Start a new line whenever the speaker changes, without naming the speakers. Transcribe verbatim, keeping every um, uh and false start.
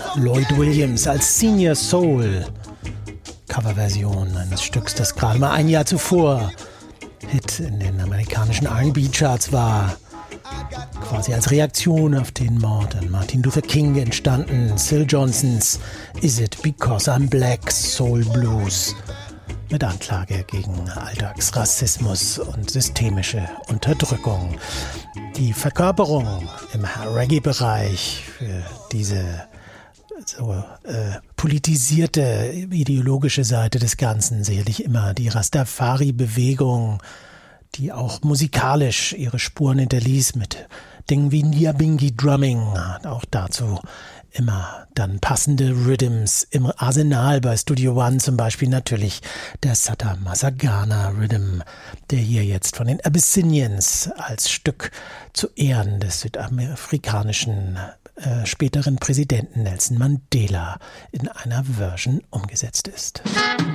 Lloyd Williams als Senior Soul. Coverversion eines Stücks, das gerade mal ein Jahr zuvor Hit in den amerikanischen R and B-Charts war. Quasi als Reaktion auf den Mord an Martin Luther King entstanden. Syl Johnsons Is It Because I'm Black Soul Blues mit Anklage gegen Alltagsrassismus und systemische Unterdrückung. Die Verkörperung im Reggae-Bereich für diese so äh, politisierte ideologische Seite des Ganzen sicherlich immer die Rastafari-Bewegung, die auch musikalisch ihre Spuren hinterließ mit Dingen wie Nyabingi Drumming, auch dazu immer dann passende Rhythms im Arsenal bei Studio One, zum Beispiel natürlich der Sata Masagana Rhythm, der hier jetzt von den Abyssinians als Stück zu Ehren des südafrikanischen äh, späteren Präsidenten Nelson Mandela in einer Version umgesetzt ist.